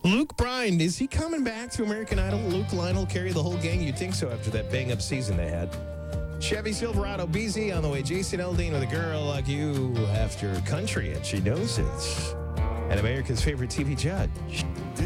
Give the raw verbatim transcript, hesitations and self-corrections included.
Luke Bryan, is he coming back to American Idol? Luke Lionel carry the whole gang? You'd think so after that bang-up season they had. Chevy Silverado B Z on the way. Jason Aldean with a girl like you after country, and she knows it. And America's favorite T V judge.